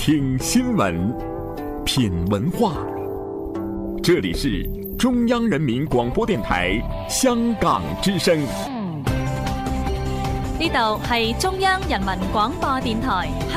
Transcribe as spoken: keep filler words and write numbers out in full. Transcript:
听新闻，品文化。这里是中央人民廣播電台香港之聲。 呢度係中央人民廣播電台